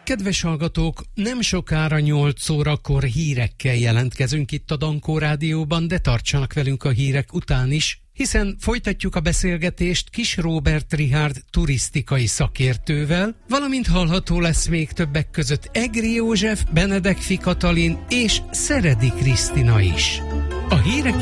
Kedves hallgatók, nem sokára 8 órakor hírekkel jelentkezünk itt a Dankó Rádióban, de tartsanak velünk a hírek után is, hiszen folytatjuk a beszélgetést Kis Róbert Richárd turisztikai szakértővel, valamint hallható lesz még többek között Egri József, Benedek Fi Katalin és Szeredi Krisztina is. A hírek